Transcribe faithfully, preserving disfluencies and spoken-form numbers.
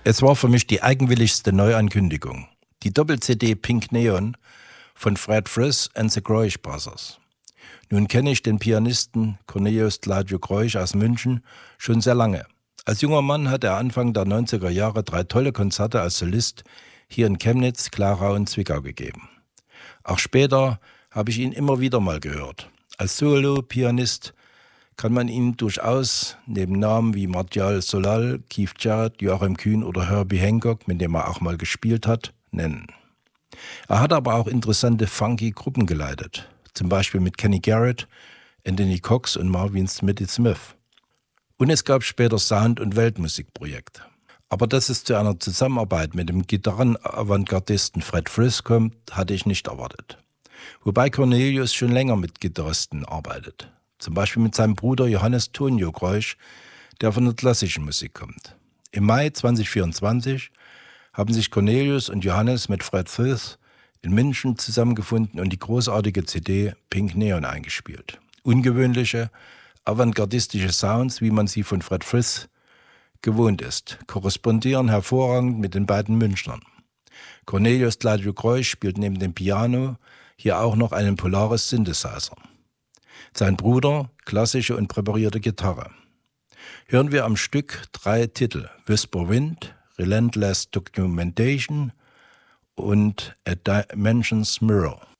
Es war für mich die eigenwilligste Neuankündigung. Die Doppel-C D Pink Neon von Fred Frith and the Groisch Brothers. Nun kenne ich den Pianisten Cornelius Gladio Groisch aus München schon sehr lange. Als junger Mann hat er Anfang der neunziger Jahre drei tolle Konzerte als Solist hier in Chemnitz, Klarau und Zwickau gegeben. Auch später habe ich ihn immer wieder mal gehört. Als Solo-Pianist kann man ihn durchaus neben Namen wie Martial Solal, Keith Jarrett, Joachim Kühn oder Herbie Hancock, mit dem er auch mal gespielt hat, nennen. Er hat aber auch interessante funky Gruppen geleitet, zum Beispiel mit Kenny Garrett, Anthony Cox und Marvin Smitty Smith. Und es gab später Sound- und Weltmusikprojekte. Aber dass es zu einer Zusammenarbeit mit dem Gitarrenavantgardisten Fred Frith kommt, hatte ich nicht erwartet. Wobei Cornelius schon länger mit Gitarristen arbeitet. Zum Beispiel mit seinem Bruder Johannes Tonio Groisch, der von der klassischen Musik kommt. Im Mai zweitausendvierundzwanzig haben sich Cornelius und Johannes mit Fred Frith in München zusammengefunden und die großartige C D Pink Neon eingespielt. Ungewöhnliche, avantgardistische Sounds, wie man sie von Fred Frith gewohnt ist, korrespondieren hervorragend mit den beiden Münchnern. Cornelius Gladio Groisch spielt neben dem Piano hier auch noch einen Polaris Synthesizer. Sein Bruder klassische und präparierte Gitarre. Hören wir am Stück drei Titel: Whisper Wind, Relentless Documentation und A Dimensions Mirror.